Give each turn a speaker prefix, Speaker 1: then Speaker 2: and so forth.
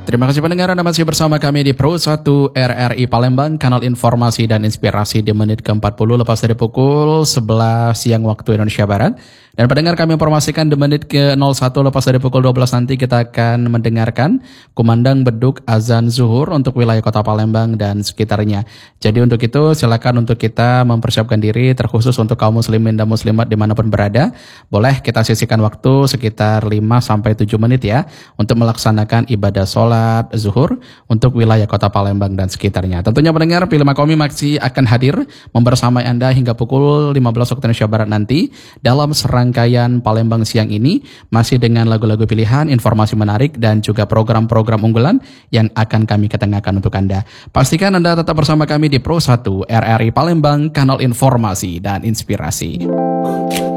Speaker 1: Terima kasih pendengar, Anda masih bersama kami di Pro 1 RRI Palembang, kanal informasi dan inspirasi di menit ke-40 lepas dari pukul 11 siang waktu Indonesia Barat. Dan pendengar, kami informasikan di menit ke-01 lepas dari pukul 12 nanti kita akan mendengarkan kumandang beduk azan zuhur untuk wilayah kota Palembang dan sekitarnya. Jadi untuk itu silakan untuk kita mempersiapkan diri, terkhusus untuk kaum muslimin dan muslimat dimanapun berada. Boleh kita sisihkan waktu sekitar 5-7 menit ya untuk melaksanakan ibadah sholat zuhur untuk wilayah kota Palembang dan sekitarnya. Tentunya pendengar, Pilih Makomi masih akan hadir membersamai Anda hingga pukul 15 waktu Indonesia Barat nanti dalam serangkaian Palembang siang ini, masih dengan lagu-lagu pilihan, informasi menarik dan juga program-program unggulan yang akan kami ketengahkan untuk Anda. Pastikan Anda tetap bersama kami di Pro 1 RRI Palembang, kanal informasi dan inspirasi.